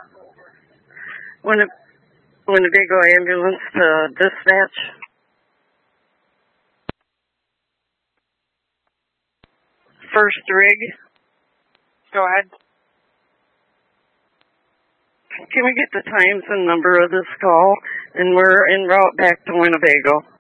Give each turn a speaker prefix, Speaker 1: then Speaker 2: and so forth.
Speaker 1: Winnebago ambulance to dispatch. First rig.
Speaker 2: Go ahead.
Speaker 1: Can we get the times and number of this call? And we're en route back to Winnebago.